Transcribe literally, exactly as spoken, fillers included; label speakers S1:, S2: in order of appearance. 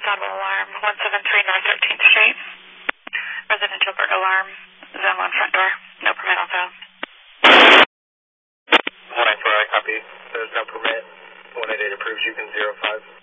S1: audible alarm, one seven three North thirteenth Street. Residential burglar alarm, zone one front door, no permit on file.
S2: one nine four, I copy. There's no permit. one eight eight approves, you can zero five.